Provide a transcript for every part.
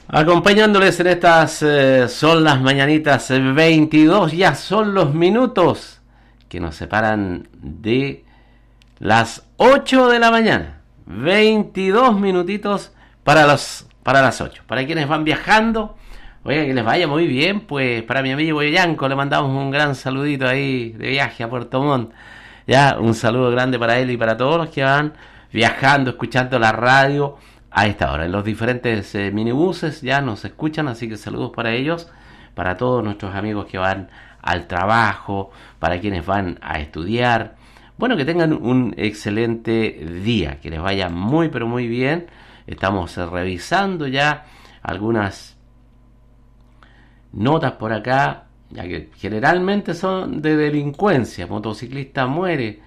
Acompañándoles en estas son las mañanitas 22, ya son los minutos que nos separan de las 8 de la mañana. 22 minutitos para las 8. Para quienes van viajando, oiga, que les vaya muy bien. Pues para mi amigo Yanko le mandamos un gran saludito ahí de viaje a Puerto Montt. Ya, un saludo grande para él y para todos los que van viajando, escuchando la radio a esta hora. En los diferentes minibuses ya nos escuchan, así que saludos para ellos, para todos nuestros amigos que van al trabajo, para quienes van a estudiar. Bueno, que tengan un excelente día, que les vaya muy pero muy bien. Estamos revisando ya algunas notas por acá, ya que generalmente son de delincuencia. Motociclista muere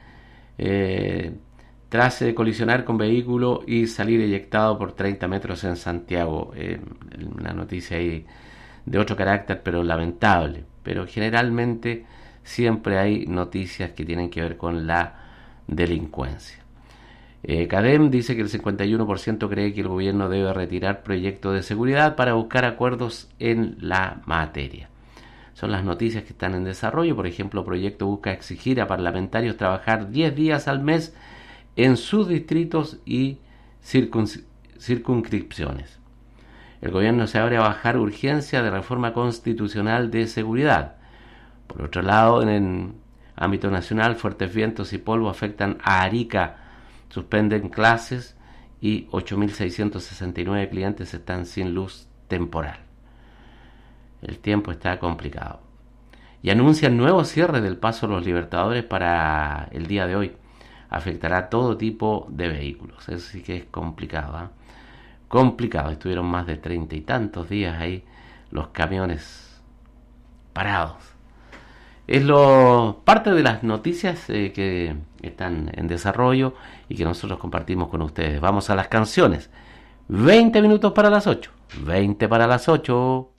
tras colisionar con vehículo y salir eyectado por 30 metros en Santiago. Una noticia ahí de otro carácter, pero lamentable. Pero generalmente siempre hay noticias que tienen que ver con la delincuencia. CADEM dice que el 51% cree que el gobierno debe retirar proyectos de seguridad para buscar acuerdos en la materia. Son las noticias que están en desarrollo. Por ejemplo, el proyecto busca exigir a parlamentarios trabajar 10 días al mes en sus distritos y circunscripciones. El gobierno se abre a bajar urgencia de reforma constitucional de seguridad. Por otro lado, en el ámbito nacional, fuertes vientos y polvo afectan a Arica, suspenden clases y 8.669 clientes están sin luz temporal. El tiempo está complicado. Y anuncian nuevo cierre del Paso de los Libertadores para el día de hoy. Afectará todo tipo de vehículos. Eso sí que es complicado, ¿eh? Complicado. Estuvieron más de 30 y tantos días ahí los camiones parados. Es parte de las noticias que están en desarrollo y que nosotros compartimos con ustedes. Vamos a las canciones. 20 minutos para las 8. 20 para las 8.